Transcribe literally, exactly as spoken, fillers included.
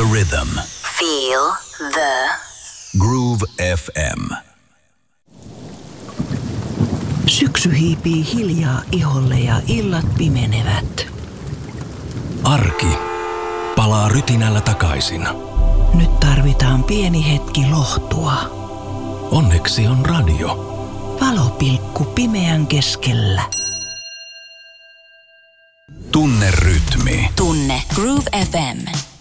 rhythm. Feel the Groove F M. Syksy hiipii hiljaa iholle ja illat pimenevät. Arki palaa rytinällä takaisin. Nyt tarvitaan pieni hetki lohtua. Onneksi on radio. Valopilkku pimeän keskellä. Tunne rytmi. Tunne Groove F M.